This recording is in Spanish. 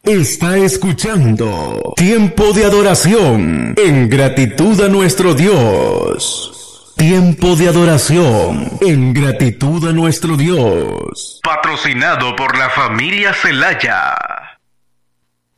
Está escuchando Tiempo de Adoración en gratitud a nuestro Dios. Tiempo de adoración en gratitud a nuestro Dios. Patrocinado por la familia Celaya.